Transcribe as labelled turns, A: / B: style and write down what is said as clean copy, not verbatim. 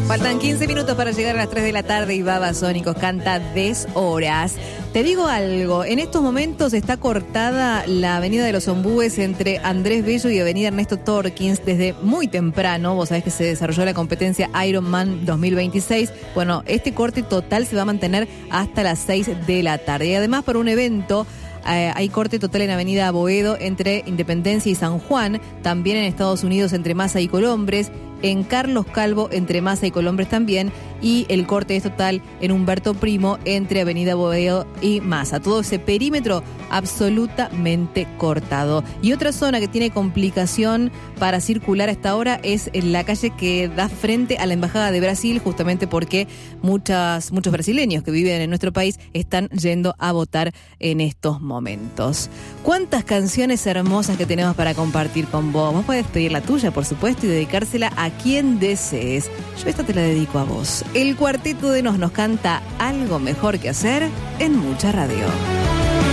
A: Faltan 15 minutos para llegar a las 3 de la tarde y Babasónicos canta Deshoras. Te digo algo, en estos momentos está cortada la avenida de los Ombúes entre Andrés Bello y avenida Ernesto Torkins desde muy temprano. Vos sabés que se desarrolló la competencia Ironman 2026. Bueno, este corte total se va a mantener hasta las 6 de la tarde. Y además para un evento... hay corte total en avenida Boedo entre Independencia y San Juan, también en Estados Unidos entre Massa y Colombres, en Carlos Calvo entre Massa y Colombres también, y el corte es total en Humberto Primo entre avenida Boedo y Massa. Todo ese perímetro absolutamente cortado. Y otra zona que tiene complicación para circular a esta hora es en la calle que da frente a la Embajada de Brasil, justamente porque muchos brasileños que viven en nuestro país están yendo a votar en estos momentos. ¿Cuántas canciones hermosas que tenemos para compartir con vos? Vos podés pedir la tuya, por supuesto, y dedicársela a quien desees. Yo esta te la dedico a vos. El Cuarteto de Nos canta Algo Mejor que Hacer en Mucha Radio.